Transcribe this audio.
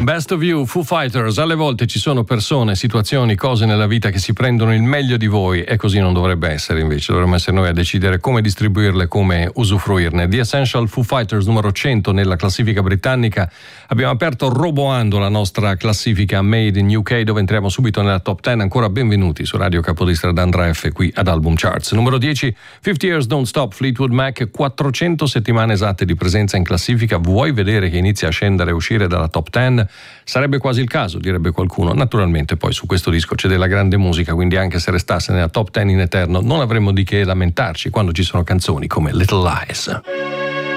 Best of You, Foo Fighters. Alle volte ci sono persone, situazioni, cose nella vita che si prendono il meglio di voi e così non dovrebbe essere, invece dovremmo essere noi a decidere come distribuirle, come usufruirne. The Essential Foo Fighters numero 100 nella classifica britannica. Abbiamo aperto roboando la nostra classifica Made in UK, dove entriamo subito nella top 10. Ancora benvenuti su Radio Capodistria d'Andra F qui ad Album Charts. Numero 10, 50 Years Don't Stop, Fleetwood Mac, 400 settimane esatte di presenza in classifica. Vuoi vedere che inizia a scendere e uscire dalla top 10? Sarebbe quasi il caso, direbbe qualcuno. Naturalmente poi su questo disco c'è della grande musica, quindi anche se restasse nella top 10 in eterno non avremmo di che lamentarci quando ci sono canzoni come Little Lies.